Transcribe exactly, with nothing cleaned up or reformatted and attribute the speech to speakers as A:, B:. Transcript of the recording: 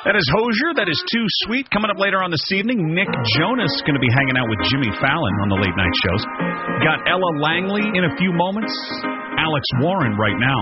A: That is Hozier. That is Too Sweet. Coming up later on this evening, Nick Jonas going to be hanging out with Jimmy Fallon on the late night shows. Got Ella Langley in a few moments. Alex Warren right now.